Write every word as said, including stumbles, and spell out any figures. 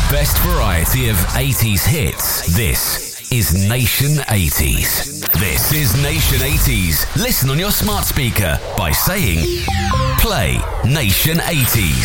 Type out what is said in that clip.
best variety of eighties hits. This is Nation eighties. This is Nation eighties. Listen on your smart speaker by saying, play Nation eighties.